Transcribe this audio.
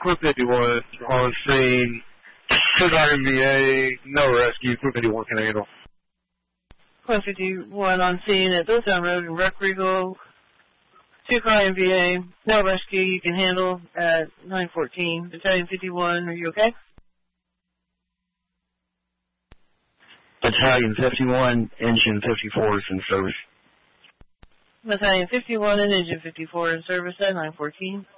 Crew 51 on scene. 2 RMVA, no rescue. Crew 51 can handle. Crew 51 on scene at Dothan Road in Wreck Regal. 2 RMVA, no rescue. You can handle at 914. Battalion 51, are you okay? Battalion 51, Engine 54 is in service. Battalion 51 and Engine 54 in service at 914.